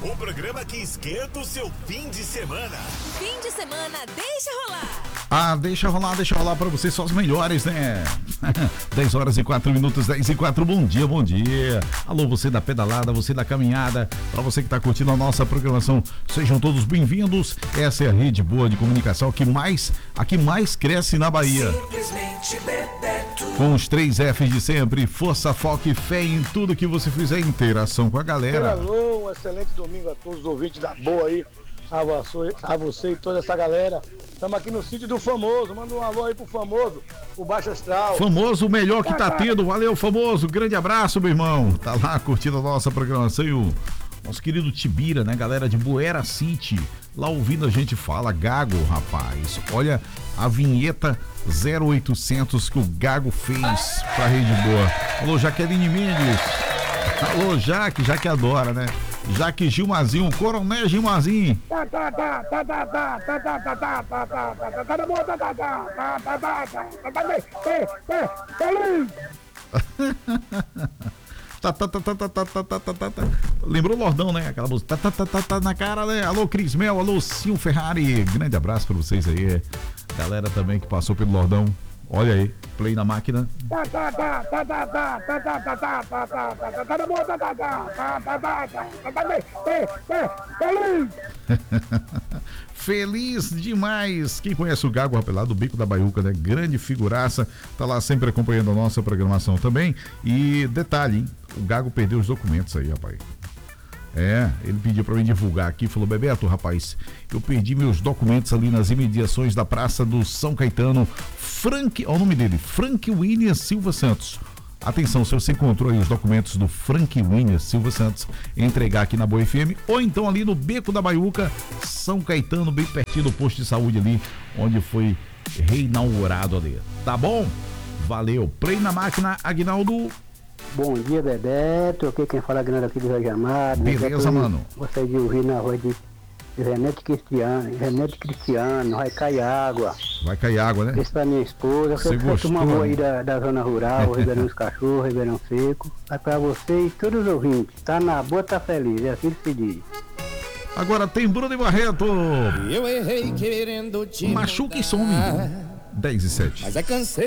O programa que esquenta o seu fim de semana. Fim de semana, deixa rolar. Deixa rolar pra você, só os melhores, né? 10 horas e 4 minutos, 10 e 4, bom dia. Alô, você da pedalada, você da caminhada, pra você que tá curtindo a nossa programação, sejam todos bem-vindos. Essa é a rede boa de comunicação a que mais cresce na Bahia. Simplesmente Bebeto. Com os 3 Fs de sempre, força, foco e fé em tudo que você fizer, interação com a galera. Alô, um excelente domingo a todos os ouvintes da boa aí, a você e toda essa galera. Estamos aqui no sítio do Famoso, manda um alô aí pro Famoso, o Baixo Astral. Famoso, o melhor que tá tendo, valeu Famoso, grande abraço, meu irmão. Tá lá curtindo a nossa programação e o nosso querido Tibira, né, galera de Buera City, lá ouvindo a gente fala, Gago, rapaz, olha a vinheta 0800 que o Gago fez pra Rede Boa. Alô, Jaqueline Mendes, alô, Jaque adora, né? Jaque Gilmazinho, Coronel Gilmazinho. Lembrou o Lordão, né? Aquela música na cara, né? Alô, Cris Mel, alô, Sil Ferrari. Grande abraço pra vocês aí. Galera também que passou pelo Lordão. Olha aí, play na máquina. Feliz demais. Quem conhece o Gago, rapaz, lá do Bico da Baiuca, né? Grande figuraça, tá lá sempre acompanhando a nossa programação também. E detalhe, hein? O Gago perdeu os documentos aí, rapaz. Ele pediu pra mim divulgar aqui, falou, Bebeto, rapaz, eu perdi meus documentos ali nas imediações da Praça do São Caetano. Olha o nome dele, Frank William Silva Santos. Atenção, se você encontrou aí os documentos do Frank William Silva Santos, entregar aqui na Boa FM, ou então ali no Beco da Baiuca, São Caetano, bem pertinho do posto de saúde ali, onde foi reinaugurado ali. Tá bom? Valeu. Play na máquina, Aguinaldo. Bom dia, Bebeto. Aqui quem fala é Aguinaldo aqui do Jorge Amado. Beleza, mano. Gostaria de ouvir na voz de Renete Cristiano, vai cair água. Vai cair água, né? Esse pra minha esposa, você gostou, uma boa aí da zona rural, Ribeirão dos Cachorros, Ribeirão Seco. Vai pra você e todos os ouvintes. Tá na boa, tá feliz, é assim que se diz. Agora tem Bruno e Barreto. Eu errei querendo te Machuca e some. 10 e 7. Mas cansei.